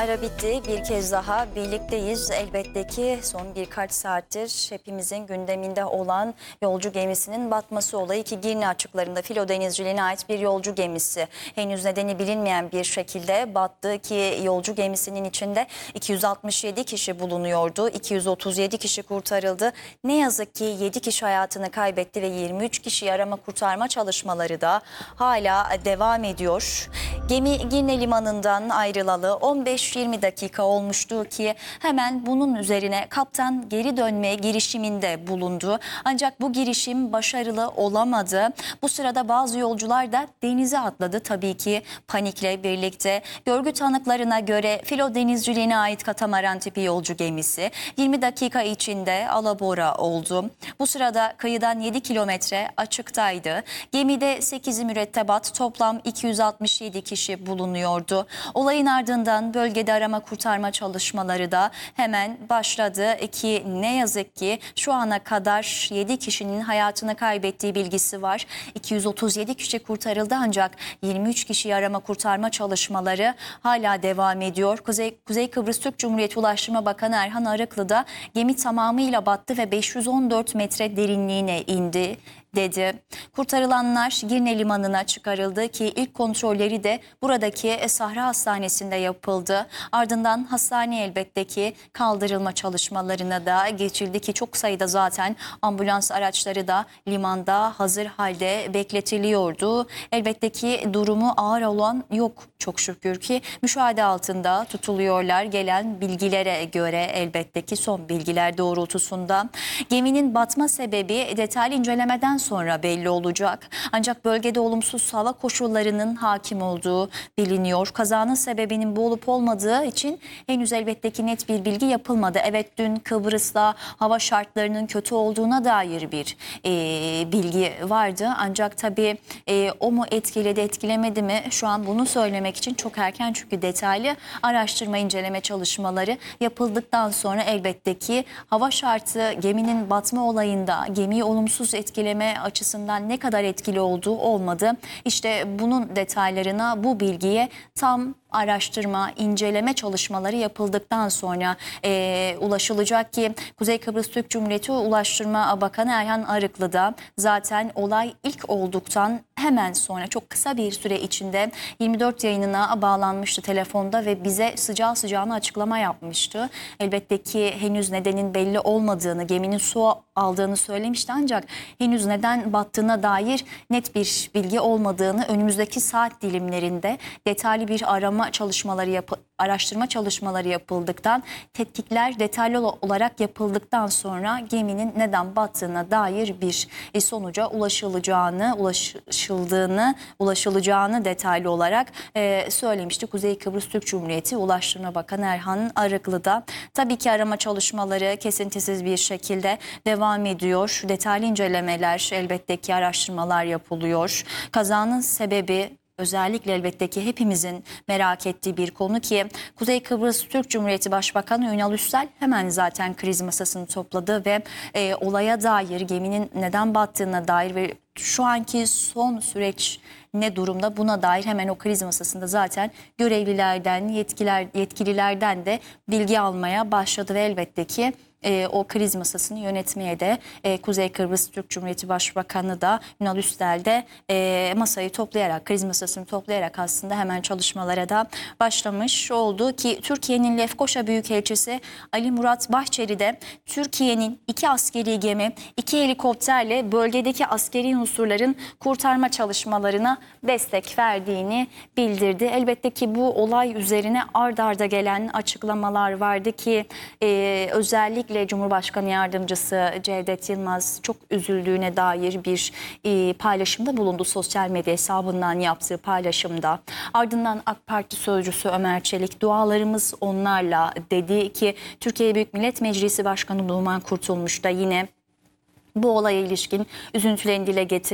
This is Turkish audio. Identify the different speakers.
Speaker 1: Ara bitti. Bir kez daha birlikteyiz. Elbette ki son birkaç saattir hepimizin gündeminde olan yolcu gemisinin batması olayı ki Girne açıklarında filo denizciliğine ait bir yolcu gemisi henüz nedeni bilinmeyen bir şekilde battı ki yolcu gemisinin içinde 267 kişi bulunuyordu. 237 kişi kurtarıldı. Ne yazık ki 7 kişi hayatını kaybetti ve 23 kişi arama kurtarma çalışmaları da hala devam ediyor. Gemi Girne limanından ayrılalı 15-20 dakika olmuştu ki hemen bunun üzerine kaptan geri dönme girişiminde bulundu. Ancak bu girişim başarılı olamadı. Bu sırada bazı yolcular da denize atladı tabii ki panikle birlikte. Görgü tanıklarına göre filo denizciliğine ait katamaran tipi yolcu gemisi 20 dakika içinde alabora oldu. Bu sırada kıyıdan 7 kilometre açıktaydı. Gemide 8 mürettebat toplam 267 kişi bulunuyordu. Olayın ardından bölgede arama kurtarma çalışmaları da hemen başladı ki ne yazık ki şu ana kadar 7 kişinin hayatını kaybettiği bilgisi var. 237 kişi kurtarıldı ancak 23 kişi arama kurtarma çalışmaları hala devam ediyor. Kuzey Kıbrıs Türk Cumhuriyeti Ulaştırma Bakanı Erhan Arıklı da gemi tamamıyla battı ve 514 metre derinliğine indi dedi. Kurtarılanlar Girne Limanı'na çıkarıldı ki ilk kontrolleri de buradaki Sahra Hastanesi'nde yapıldı. Ardından hastane elbette ki kaldırılma çalışmalarına da geçildi ki çok sayıda zaten ambulans araçları da limanda hazır halde bekletiliyordu. Elbette ki durumu ağır olan yok çok şükür ki müşahede altında tutuluyorlar. Gelen bilgilere göre elbette ki son bilgiler doğrultusunda geminin batma sebebi detaylı incelemeden sonra belli olacak. Ancak bölgede olumsuz hava koşullarının hakim olduğu biliniyor. Kazanın sebebinin bu olup olmadığı için henüz elbette ki net bir bilgi yapılmadı. Evet, dün Kıbrıs'ta hava şartlarının kötü olduğuna dair bir bilgi vardı. Ancak tabii o mu etkiledi etkilemedi mi şu an bunu söylemek için çok erken. Çünkü detaylı araştırma inceleme çalışmaları yapıldıktan sonra elbette ki hava şartı geminin batma olayında gemiyi olumsuz etkileme açısından ne kadar etkili olduğu olmadı. İşte bunun detaylarına, bu bilgiye tam araştırma, inceleme çalışmaları yapıldıktan sonra ulaşılacak ki Kuzey Kıbrıs Türk Cumhuriyeti Ulaştırma Bakanı Erhan Arıklı da zaten olay ilk olduktan hemen sonra çok kısa bir süre içinde 24 yayınına bağlanmıştı telefonda ve bize sıcağı sıcağına açıklama yapmıştı. Elbette ki henüz nedenin belli olmadığını, geminin su aldığını söylemişti ancak henüz neden battığına dair net bir bilgi olmadığını, önümüzdeki saat dilimlerinde detaylı bir araştırma çalışmaları yapıldıktan, tetkikler detaylı olarak yapıldıktan sonra geminin neden battığına dair bir sonuca ulaşılacağını detaylı olarak söylemişti. Kuzey Kıbrıs Türk Cumhuriyeti Ulaştırma Bakanı Erhan Arıklı da. Tabii ki arama çalışmaları kesintisiz bir şekilde devam ediyor. Detaylı incelemeler, elbette ki araştırmalar yapılıyor. Kazanın sebebi özellikle elbette ki hepimizin merak ettiği bir konu ki Kuzey Kıbrıs Türk Cumhuriyeti Başbakanı Ünal Üstel hemen zaten kriz masasını topladı ve olaya dair, geminin neden battığına dair ve şu anki son süreç ne durumda buna dair hemen o kriz masasında zaten görevlilerden, yetkililerden de bilgi almaya başladı ve elbette ki o kriz masasını yönetmeye de Kuzey Kıbrıs Türk Cumhuriyeti Başbakanı da Ünal Üstel de masayı toplayarak, kriz masasını toplayarak aslında hemen çalışmalara da başlamış oldu ki Türkiye'nin Lefkoşa Büyükelçisi Ali Murat Bahçeli de Türkiye'nin 2 askeri gemi, 2 helikopterle bölgedeki askeri unsurların kurtarma çalışmalarına destek verdiğini bildirdi. Elbette ki bu olay üzerine ard arda gelen açıklamalar vardı ki özellikle Cumhurbaşkanı Yardımcısı Cevdet Yılmaz çok üzüldüğüne dair bir paylaşımda bulundu sosyal medya hesabından yaptığı paylaşımda. Ardından AK Parti sözcüsü Ömer Çelik dualarımız onlarla dedi ki Türkiye Büyük Millet Meclisi Başkanı Numan Kurtulmuş da yine bu olaya ilişkin üzüntülerini dile getirdi.